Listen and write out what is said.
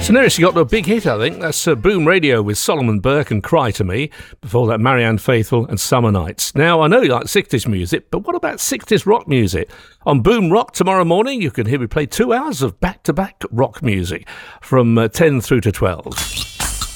So nearest you got to a big hit, I think. That's Boom Radio with Solomon Burke and Cry to Me. Before that, Marianne Faithfull and Summer Nights. Now, I know you like 60s music, but what about 60s rock music? On Boom Rock tomorrow morning, you can hear me play 2 hours of back-to-back rock music from 10 through to 12.